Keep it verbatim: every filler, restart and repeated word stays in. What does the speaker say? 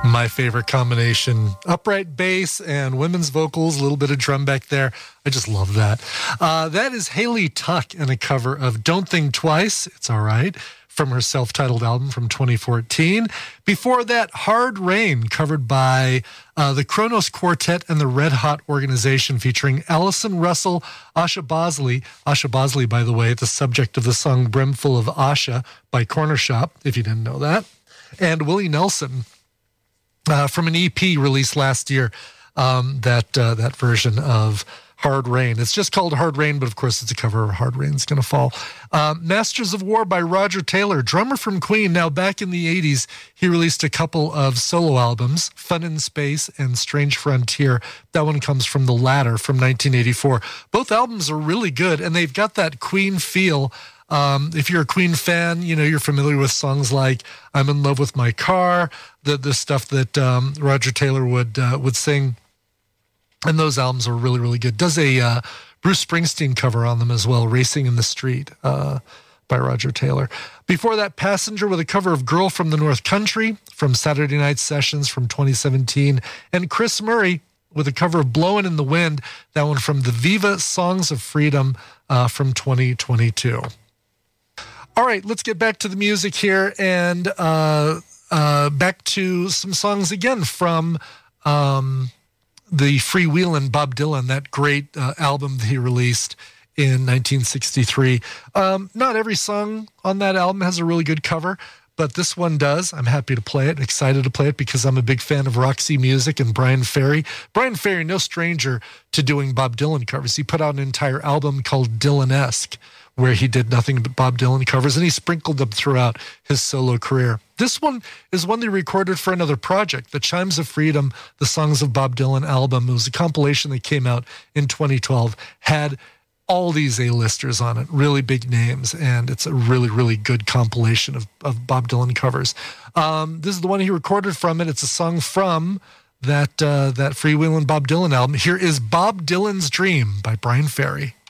My favorite combination, upright bass and women's vocals, a little bit of drum back there. I just love that. Uh, that is Haley Tuck in a cover of Don't Think Twice, It's All Right, from her self-titled album from twenty fourteen. Before that, Hard Rain, covered by uh, the Kronos Quartet and the Red Hot Organization, featuring Allison Russell, Asha Bosley. Asha Bosley, by the way, the subject of the song Brimful of Asha by Corner Shop, if you didn't know that. And Willie Nelson, uh, from an E P released last year, um, that uh, that version of Hard Rain. It's just called Hard Rain, but of course it's a cover of Hard Rain's Gonna Fall. Um, Masters of War by Roger Taylor, drummer from Queen. Now, back in the eighties, he released a couple of solo albums, Fun in Space and Strange Frontier. That one comes from The Ladder from nineteen eighty-four. Both albums are really good, and they've got that Queen feel. Um, if you're a Queen fan, you know, you're familiar with songs like I'm in Love with My Car, the the stuff that um, Roger Taylor would uh, would sing. And those albums are really, really good. Does a uh, Bruce Springsteen cover on them as well, Racing in the Street uh, by Roger Taylor. Before that, Passenger with a cover of Girl from the North Country from Saturday Night Sessions from twenty seventeen. And Chris Murray with a cover of Blowin' in the Wind, that one from the Viva Songs of Freedom uh, from twenty twenty-two. All right, let's get back to the music here and uh, uh, back to some songs again from Um, the Freewheelin' Bob Dylan, that great uh, album that he released in nineteen sixty-three. Um, not every song on that album has a really good cover, but this one does. I'm happy to play it, excited to play it because I'm a big fan of Roxy Music and Brian Ferry. Brian Ferry, no stranger to doing Bob Dylan covers. He put out an entire album called Dylan-esque, where he did nothing but Bob Dylan covers, and he sprinkled them throughout his solo career. This one is one they recorded for another project, the Chimes of Freedom, the Songs of Bob Dylan album. It was a compilation that came out in twenty twelve, had all these A-listers on it, really big names, and it's a really, really good compilation of, of Bob Dylan covers. Um, this is the one he recorded from it. It's a song from that, uh, that Freewheelin' Bob Dylan album. Here is Bob Dylan's Dream by Brian Ferry.